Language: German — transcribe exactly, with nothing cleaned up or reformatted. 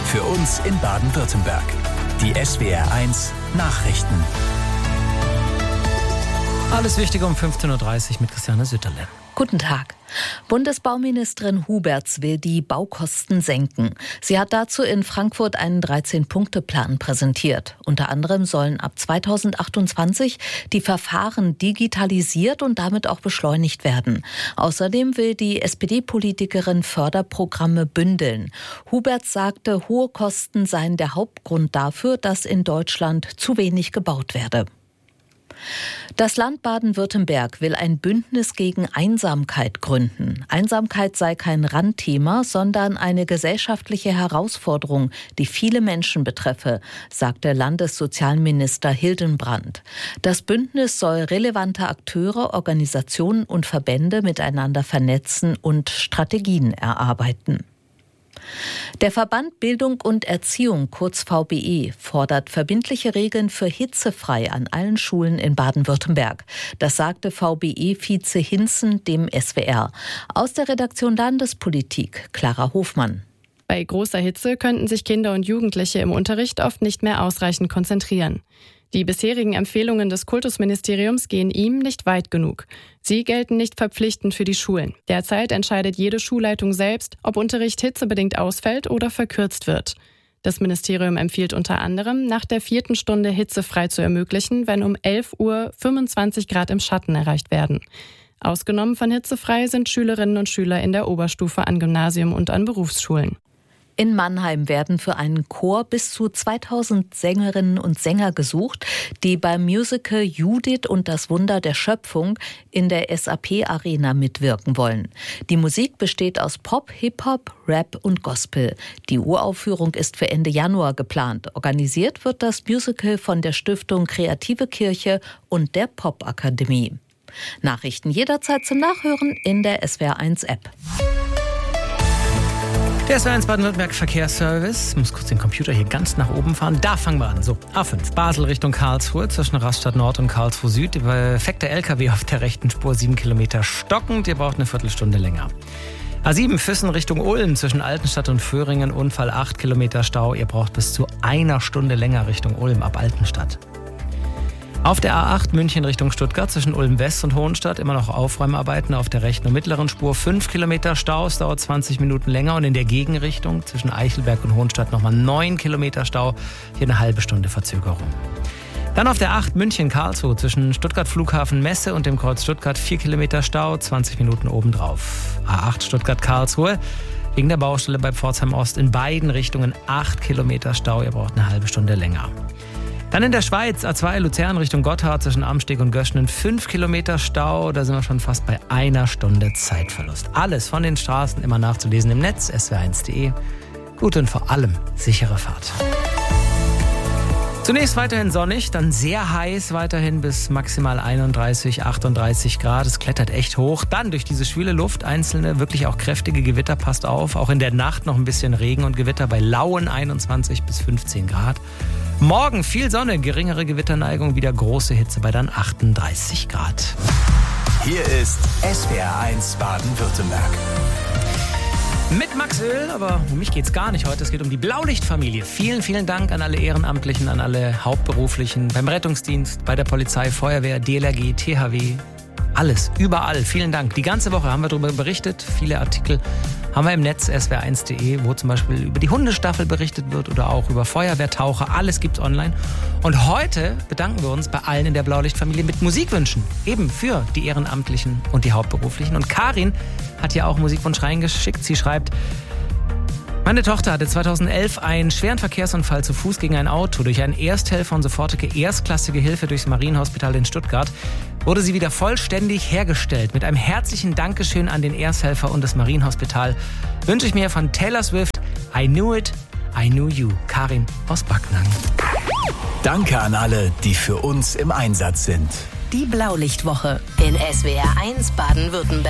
für uns in Baden-Württemberg. Die S W R eins Nachrichten. Alles Wichtige um fünfzehn Uhr dreißig mit Christiane Sütterle. Guten Tag. Bundesbauministerin Huberts will die Baukosten senken. Sie hat dazu in Frankfurt einen dreizehn-Punkte-Plan präsentiert. Unter anderem sollen ab zweitausendachtundzwanzig die Verfahren digitalisiert und damit auch beschleunigt werden. Außerdem will die S P D-Politikerin Förderprogramme bündeln. Huberts sagte, hohe Kosten seien der Hauptgrund dafür, dass in Deutschland zu wenig gebaut werde. Das Land Baden-Württemberg will ein Bündnis gegen Einsamkeit gründen. Einsamkeit sei kein Randthema, sondern eine gesellschaftliche Herausforderung, die viele Menschen betreffe, sagte Landessozialminister Hildenbrand. Das Bündnis soll relevante Akteure, Organisationen und Verbände miteinander vernetzen und Strategien erarbeiten. Der Verband Bildung und Erziehung, kurz V B E, fordert verbindliche Regeln für hitzefrei an allen Schulen in Baden-Württemberg. Das sagte V B E-Vize Hinzen dem S W R. Aus der Redaktion Landespolitik, Clara Hofmann. Bei großer Hitze könnten sich Kinder und Jugendliche im Unterricht oft nicht mehr ausreichend konzentrieren. Die bisherigen Empfehlungen des Kultusministeriums gehen ihm nicht weit genug. Sie gelten nicht verpflichtend für die Schulen. Derzeit entscheidet jede Schulleitung selbst, ob Unterricht hitzebedingt ausfällt oder verkürzt wird. Das Ministerium empfiehlt unter anderem, nach der vierten Stunde hitzefrei zu ermöglichen, wenn um elf Uhr fünfundzwanzig Grad im Schatten erreicht werden. Ausgenommen von hitzefrei sind Schülerinnen und Schüler in der Oberstufe an Gymnasium und an Berufsschulen. In Mannheim werden für einen Chor bis zu zweitausend Sängerinnen und Sänger gesucht, die beim Musical Judith und das Wunder der Schöpfung in der S A P-Arena mitwirken wollen. Die Musik besteht aus Pop, Hip-Hop, Rap und Gospel. Die Uraufführung ist für Ende Januar geplant. Organisiert wird das Musical von der Stiftung Kreative Kirche und der Popakademie. Nachrichten jederzeit zum Nachhören in der S W R eins App. Der S W R eins Baden-Württemberg Verkehrsservice. Ich muss kurz den Computer hier ganz nach oben fahren. Da fangen wir an. So, A fünf, Basel Richtung Karlsruhe, zwischen Rastatt Nord und Karlsruhe Süd. Der perfekte L K W auf der rechten Spur, sieben Kilometer stockend. Ihr braucht eine Viertelstunde länger. A sieben, Füssen Richtung Ulm, zwischen Altenstadt und Föhringen. Unfall, acht Kilometer Stau. Ihr braucht bis zu einer Stunde länger Richtung Ulm ab Altenstadt. Auf der A acht München Richtung Stuttgart zwischen Ulm West und Hohenstadt immer noch Aufräumarbeiten auf der rechten und mittleren Spur. fünf Kilometer Stau, es dauert zwanzig Minuten länger. Und in der Gegenrichtung zwischen Eichelberg und Hohenstadt nochmal neun Kilometer Stau. Hier eine halbe Stunde Verzögerung. Dann auf der acht München-Karlsruhe zwischen Stuttgart Flughafen Messe und dem Kreuz Stuttgart vier Kilometer Stau, zwanzig Minuten obendrauf. A acht Stuttgart-Karlsruhe. Wegen der Baustelle bei Pforzheim Ost in beiden Richtungen acht Kilometer Stau. Ihr braucht eine halbe Stunde länger. Dann in der Schweiz, A zwei Luzern Richtung Gotthard zwischen Amsteg und Göschnen, fünf Kilometer Stau. Da sind wir schon fast bei einer Stunde Zeitverlust. Alles von den Straßen immer nachzulesen im Netz, S W R eins punkt de. Gute und vor allem sichere Fahrt. Zunächst weiterhin sonnig, dann sehr heiß, weiterhin bis maximal einunddreißig, achtunddreißig Grad. Es klettert echt hoch. Dann durch diese schwüle Luft einzelne, wirklich auch kräftige Gewitter, passt auf. Auch in der Nacht noch ein bisschen Regen und Gewitter bei lauen einundzwanzig bis fünfzehn Grad. Morgen viel Sonne, geringere Gewitterneigung, wieder große Hitze bei dann achtunddreißig Grad. Hier ist S W R eins Baden-Württemberg. Mit Max Öl, aber um mich geht's gar nicht heute. Es geht um die Blaulichtfamilie. Vielen, vielen Dank an alle Ehrenamtlichen, an alle Hauptberuflichen, beim Rettungsdienst, bei der Polizei, Feuerwehr, D L R G, T H W. Alles, überall. Vielen Dank. Die ganze Woche haben wir darüber berichtet. Viele Artikel haben wir im Netz S W R eins punkt de, wo zum Beispiel über die Hundestaffel berichtet wird oder auch über Feuerwehrtaucher. Alles gibt's online. Und heute bedanken wir uns bei allen in der Blaulichtfamilie mit Musikwünschen. Eben für die Ehrenamtlichen und die Hauptberuflichen. Und Karin hat ja auch einen Musikwunsch reingeschickt. Sie schreibt: Meine Tochter hatte zweitausendelf einen schweren Verkehrsunfall zu Fuß gegen ein Auto. Durch einen Ersthelfer und sofortige erstklassige Hilfe durchs Marienhospital in Stuttgart wurde sie wieder vollständig hergestellt. Mit einem herzlichen Dankeschön an den Ersthelfer und das Marienhospital wünsche ich mir von Taylor Swift I Knew It, I Knew You. Karin aus Backnang. Danke an alle, die für uns im Einsatz sind. Die Blaulichtwoche in S W R eins Baden-Württemberg.